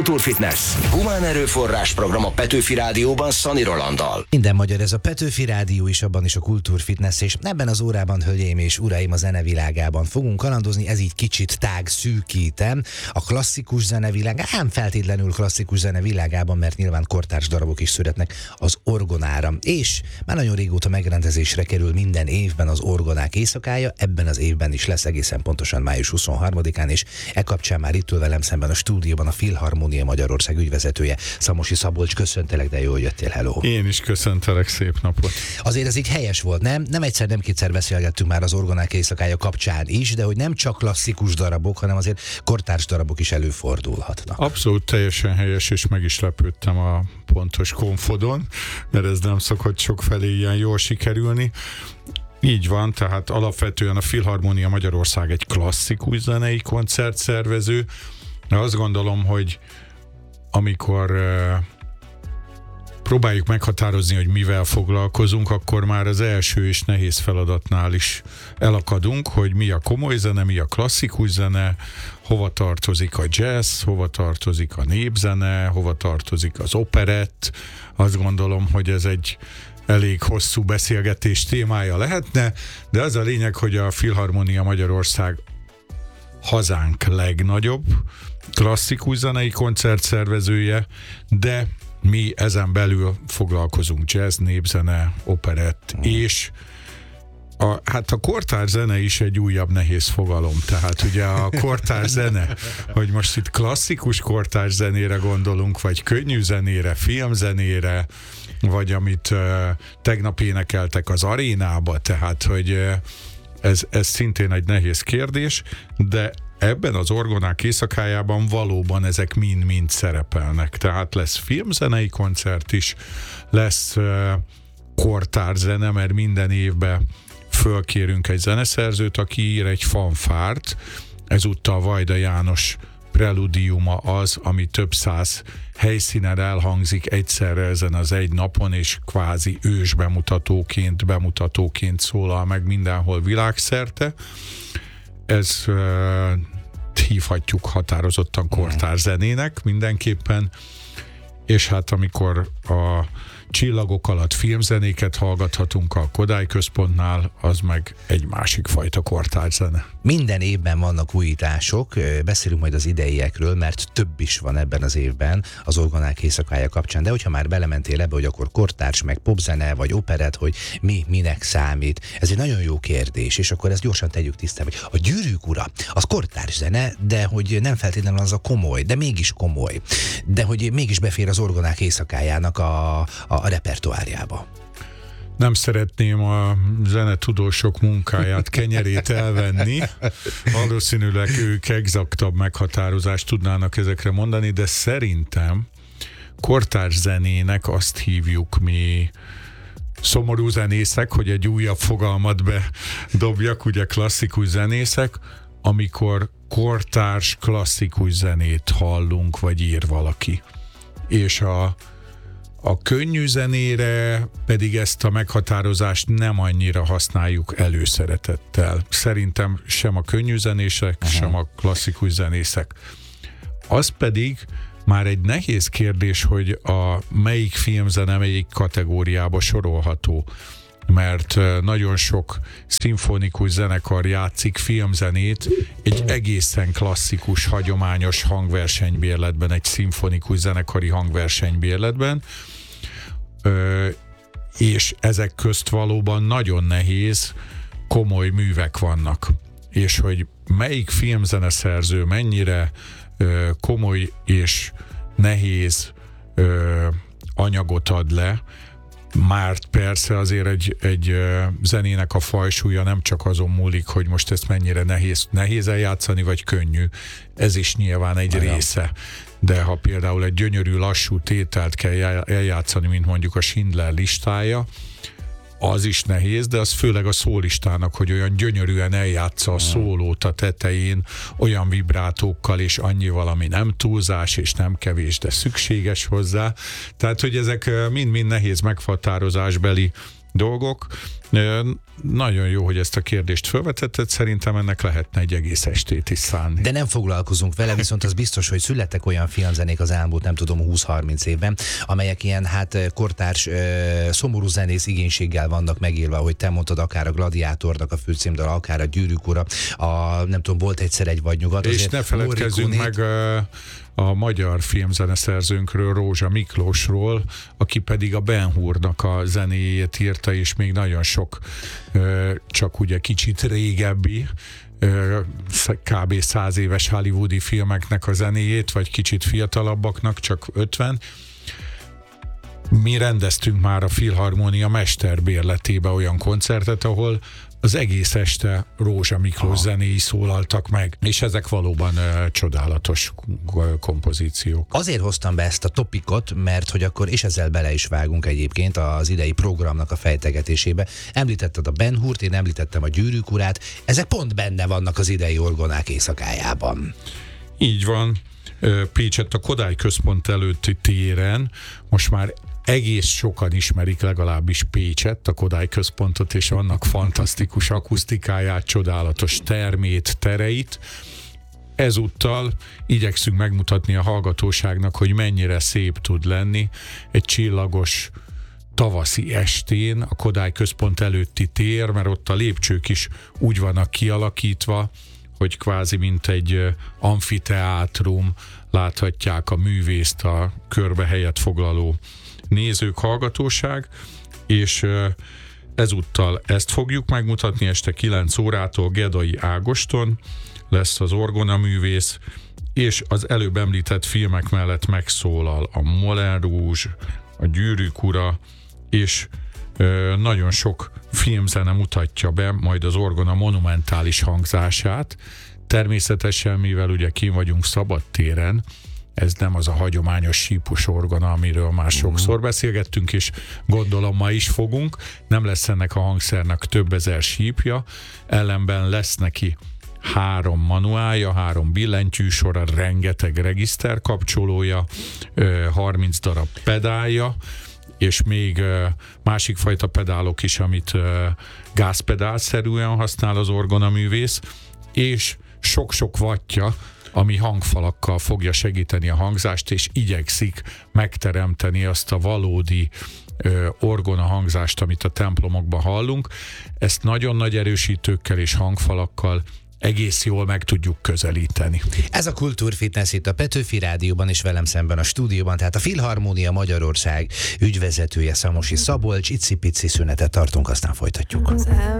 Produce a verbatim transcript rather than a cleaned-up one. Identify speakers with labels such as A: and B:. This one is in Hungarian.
A: Kultúrfitness. Humán erőforrás program a Petőfi Rádióban Szani Rolanddal.
B: Minden magyar, ez a Petőfi Rádió is, abban is a Kultúrfitness, és ebben az órában, hölgyeim és uraim, a zenevilágában fogunk kalandozni, ez így kicsit tág szűkítem. A klasszikus zenevilág, nem feltétlenül klasszikus zenevilágában, mert nyilván kortárs darabok is születnek, az orgonára. És már nagyon régóta megrendezésre kerül minden évben az Orgonák éjszakája, ebben az évben is lesz egészen pontosan május huszonharmadikán, és e kapcsán már itt ül velem szemben a stúdióban a Filharmonia Magyarország ügyvezetője, Szamosi Szabolcs. Köszöntelek, de jól jöttél, hello.
C: Én is köszöntelek, szép napot.
B: Azért ez így helyes volt, nem? Nem egyszer, nem kétszer beszélgettünk már az Orgonák éjszakája kapcsán is, de hogy nem csak klasszikus darabok, hanem azért kortárs darabok is előfordulhatnak.
C: Abszolút teljesen helyes, és meg is lepődtem a pontos konfodon, mert ez nem szokott sokfelé ilyen jól sikerülni. Így van, tehát alapvetően a Filharmonia Magyarország egy klasszikus zenei koncertszervező, de azt gondolom, hogy amikor uh, próbáljuk meghatározni, hogy mivel foglalkozunk, akkor már az első és nehéz feladatnál is elakadunk, hogy mi a komoly zene, mi a klasszikus zene, hova tartozik a jazz, hova tartozik a népzene, hova tartozik az operett. Azt gondolom, hogy ez egy elég hosszú beszélgetés témája lehetne, de az a lényeg, hogy a Filharmonia Magyarország hazánk legnagyobb klasszikus zenei koncertszervezője, de mi ezen belül foglalkozunk jazz, népzene, operett, mm. és a, hát a kortárs zene is egy újabb nehéz fogalom, tehát ugye a kortárs zene, hogy most itt klasszikus kortárs zenére gondolunk, vagy könnyű zenére, filmzenére, vagy amit uh, tegnap énekeltek az arénába, tehát hogy uh, ez, ez szintén egy nehéz kérdés, de ebben az Orgonák éjszakájában valóban ezek mind-mind szerepelnek. Tehát lesz filmzenei koncert is, lesz uh, kortárs zene, mert minden évben fölkérünk egy zeneszerzőt, aki ír egy fanfárt, ezúttal Vajda János preludiuma az, ami több száz helyszínen elhangzik egyszerre ezen az egy napon, és kvázi ős bemutatóként, bemutatóként szólal meg mindenhol világszerte. Ez uh, hívhatjuk határozottan kortárs zenének mindenképpen, és hát amikor a csillagok alatt filmzenéket hallgathatunk a Kodály Központnál, az meg egy másik fajta kortárs zene.
B: Minden évben vannak újítások, beszélünk majd az ideiekről, mert több is van ebben az évben az Orgonák éjszakája kapcsán, de hogyha már belementél ebbe, hogy akkor kortárs, meg popzene, vagy operett, hogy mi minek számít, ez egy nagyon jó kérdés, és akkor ezt gyorsan tegyük tisztába. A Gyűrűk ura, az kortárs zene, de hogy nem feltétlenül az a komoly, de mégis komoly, de hogy mégis befér az Orgonák éjszakájának a, a, a repertoárjába.
C: Nem szeretném a zenetudósok munkáját, kenyerét elvenni. Valószínűleg ők exaktabb meghatározást tudnának ezekre mondani, de szerintem kortárs zenének azt hívjuk mi szomorú zenészek, hogy egy újabb fogalmat bedobjak, ugye klasszikus zenészek, amikor kortárs klasszikus zenét hallunk, vagy ír valaki. És a A könnyű zenére pedig ezt a meghatározást nem annyira használjuk előszeretettel. Szerintem sem a könnyű zenések, Aha. sem a klasszikus zenészek. Az pedig már egy nehéz kérdés, hogy a melyik filmzene melyik kategóriába sorolható. Mert nagyon sok szimfonikus zenekar játszik filmzenét egy egészen klasszikus, hagyományos hangversenybérletben, egy szimfonikus zenekari hangversenybérletben, Ö, és ezek közt valóban nagyon nehéz, komoly művek vannak. És hogy melyik filmzeneszerző mennyire ö, komoly és nehéz ö, anyagot ad le, már persze azért egy, egy zenének a fajsúlya nem csak azon múlik, hogy most ezt mennyire nehéz, nehéz eljátszani, vagy könnyű. Ez is nyilván egy Aján. része. De ha például egy gyönyörű, lassú tételt kell eljátszani, mint mondjuk a Schindler listája, az is nehéz, de az főleg a szólistának, hogy olyan gyönyörűen eljátsza a szólót a tetején, olyan vibrátókkal, és annyi valami nem túlzás, és nem kevés, de szükséges hozzá. Tehát, hogy ezek mind-mind nehéz meghatározásbeli dolgok, Nagyon jó, hogy ezt a kérdést felvetetted, szerintem ennek lehetne egy egész estét is szánni.
B: De nem foglalkozunk vele, viszont az biztos, hogy születtek olyan filmzenék az elmúlt, nem tudom, húsz-harminc évben, amelyek ilyen hát kortárs, szomorú zenész igénységgel vannak megírva, hogy te mondtad, akár a Gladiátornak a főcímdal, akár a Gyűrűk ura, a nem tudom, volt egyszer egy vagy nyugat.
C: És ne feledkezzünk meg a magyar filmzeneszerzőnkről, Rózsa Miklósról, aki pedig a Ben Hurnak a zenéjét írta, és még nagyon sok csak ugye kicsit régebbi, kb. száz éves hollywoodi filmeknek a zenéjét, vagy kicsit fiatalabbaknak, csak ötven. Mi rendeztünk már a Filharmónia mesterbérletébe olyan koncertet, ahol az egész este Rózsa Miklós Aha. zenéi szólaltak meg, és ezek valóban uh, csodálatos kompozíciók.
B: Azért hoztam be ezt a topikot, mert hogy akkor, és ezzel bele is vágunk egyébként az idei programnak a fejtegetésébe. Említetted a Ben Hurt, én említettem a Gyűrűk urát, ezek pont benne vannak az idei orgonák éjszakájában.
C: Így van. Pécsett a Kodály Központ előtti téren most már egész sokan ismerik legalábbis Pécsett, a Kodály Központot, és annak fantasztikus akusztikáját, csodálatos termét, tereit. Ezúttal igyekszünk megmutatni a hallgatóságnak, hogy mennyire szép tud lenni egy csillagos tavaszi estén a Kodály Központ előtti tér, mert ott a lépcsők is úgy vannak kialakítva, hogy kvázi mint egy amfiteátrum, láthatják a művészt, a körbe helyet foglaló nézők, hallgatóság, és ezúttal ezt fogjuk megmutatni este kilenc órától. Gedai Ágoston lesz az orgonaművész, és az előbb említett filmek mellett megszólal a Moulin Rouge, a Gyűrűk ura, és nagyon sok filmzene mutatja be majd az orgona monumentális hangzását. Természetesen, mivel ugye kín vagyunk szabadtéren, ez nem az a hagyományos sípus orgona, amiről már sokszor beszélgettünk, és gondolom ma is fogunk. Nem lesz ennek a hangszernek több ezer sípja, ellenben lesz neki három manuálja, három billentyűsora, rengeteg regiszter kapcsolója, harminc darab pedálja, és még másik fajta pedálok is, amit gázpedálszerűen használ az orgonaművész, és sok-sok wattja, ami hangfalakkal fogja segíteni a hangzást, és igyekszik megteremteni azt a valódi ö, orgona hangzást, amit a templomokban hallunk. Ezt nagyon nagy erősítőkkel és hangfalakkal egész jól meg tudjuk közelíteni.
B: Ez a Kultúrfitness itt a Petőfi Rádióban, és velem szemben a stúdióban, tehát a Filharmónia Magyarország ügyvezetője Szamosi Szabolcs. Icipici szünetet tartunk, aztán folytatjuk.